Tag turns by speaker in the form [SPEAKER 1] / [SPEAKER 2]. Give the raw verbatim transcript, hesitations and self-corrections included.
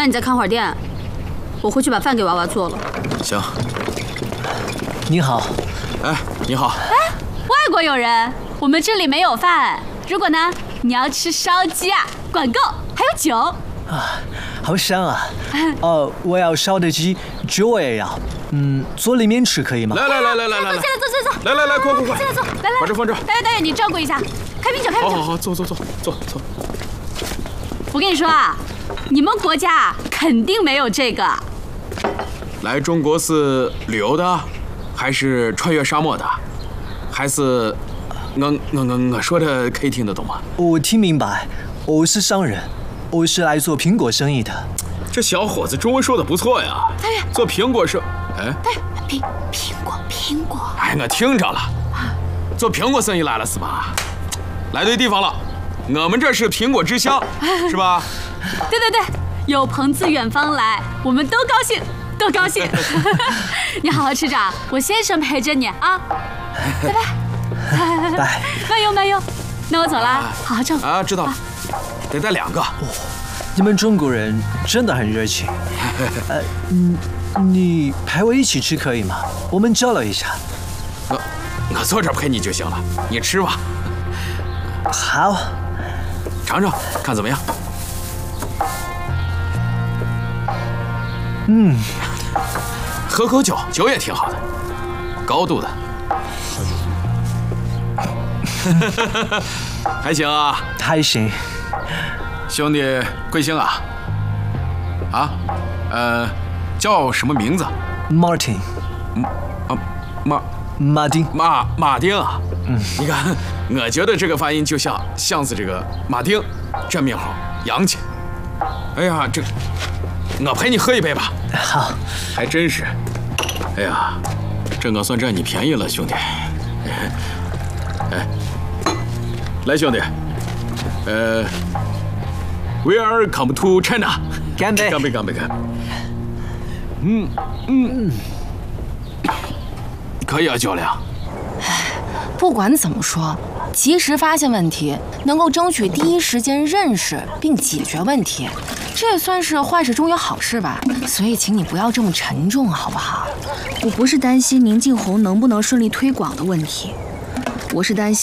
[SPEAKER 1] 那你再看会儿店，我回去把饭给娃娃做了。
[SPEAKER 2] 行。
[SPEAKER 3] 你好。
[SPEAKER 2] 哎，你好。
[SPEAKER 1] 哎，外国友人，我们这里没有饭。如果呢，你要吃烧鸡啊，管够，还有酒。
[SPEAKER 3] 啊，好香啊！哦，我要烧的鸡，酒我也要。嗯，坐里面吃可以吗？
[SPEAKER 2] 来来来来来来，
[SPEAKER 1] 坐下来，坐坐坐。
[SPEAKER 2] 来来来，快快快，
[SPEAKER 1] 进来坐，来来，
[SPEAKER 2] 把这放这。
[SPEAKER 1] 大爷大爷，你照顾一下，开瓶酒，开瓶酒。
[SPEAKER 2] 好好好，坐坐坐坐坐。
[SPEAKER 1] 我跟你说啊，你们国家肯定没有这个。
[SPEAKER 2] 来中国是旅游的，还是穿越沙漠的，还是我我我我说的可以听得懂吗？
[SPEAKER 3] 我听明白，我是商人，我是来做苹果生意的。
[SPEAKER 2] 这小伙子中文说的不错呀。
[SPEAKER 1] 大爷，
[SPEAKER 2] 做苹果生，哎，
[SPEAKER 1] 大爷，苹苹果苹果。
[SPEAKER 2] 哎，我听着了，做苹果生意来了是吧？来对地方了，我们这是苹果之乡，是吧？
[SPEAKER 1] 对对对，有朋自远方来，我们都高兴，都高兴。你好好吃着，我先生陪着你啊，拜拜。
[SPEAKER 3] 拜。
[SPEAKER 1] 慢用慢用，那我走了，好好照顾。
[SPEAKER 2] 啊，知道了，得带两个。
[SPEAKER 3] 哦，你们中国人真的很热情。呃，嗯，你陪我一起吃可以吗？我们交流一下。
[SPEAKER 2] 我我坐这儿陪你就行了，你吃吧。
[SPEAKER 3] 好，
[SPEAKER 2] 尝尝看怎么样？
[SPEAKER 3] 嗯，
[SPEAKER 2] 喝口酒，酒也挺好的，高度的。还行啊，
[SPEAKER 3] 还行。
[SPEAKER 2] 兄弟贵姓啊？啊，呃，叫什么名字
[SPEAKER 3] ？Martin。
[SPEAKER 2] 嗯啊，马
[SPEAKER 3] 马丁。
[SPEAKER 2] 马马丁啊。
[SPEAKER 3] 嗯，
[SPEAKER 2] 你看，我觉得这个发音就像像是这个马丁，这名好洋气。哎呀，这我陪你喝一杯吧。
[SPEAKER 3] 好，
[SPEAKER 2] 还真是。哎呀，这我算占你便宜了，兄弟。哎，来，兄弟，呃 ，Welcome to China。
[SPEAKER 3] 干杯！
[SPEAKER 2] 干杯！干杯！干杯！嗯嗯，可以啊，教练。
[SPEAKER 4] 不管怎么说，及时发现问题，能够争取第一时间认识并解决问题，这也算是坏事中有好事吧。所以，请你不要这么沉重，好不好？我不是担心宁静红能不能顺利推广的问题，我是担心。